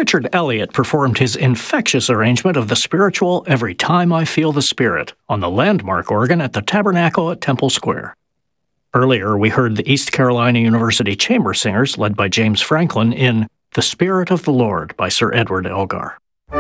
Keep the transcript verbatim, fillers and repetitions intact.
Richard Elliott performed his infectious arrangement of the spiritual Every Time I Feel the Spirit on the landmark organ at the Tabernacle at Temple Square. Earlier, we heard the East Carolina University Chamber Singers led by James Franklin in The Spirit of the Lord by Sir Edward Elgar.